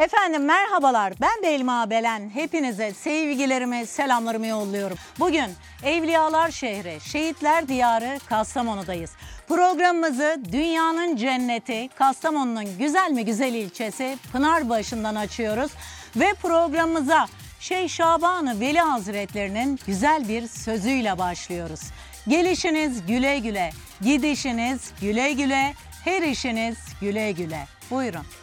Efendim merhabalar, ben Belma Belen. Hepinize sevgilerimi, selamlarımı yolluyorum. Bugün Evliyalar şehri, Şehitler Diyarı Kastamonu'dayız. Programımızı dünyanın cenneti, Kastamonu'nun güzel mi güzel ilçesi Pınarbaşı'ndan açıyoruz. Ve programımıza Şeyh Şaban-ı Veli Hazretlerinin güzel bir sözüyle başlıyoruz. Gelişiniz güle güle, gidişiniz güle güle, her işiniz güle güle. Buyurun.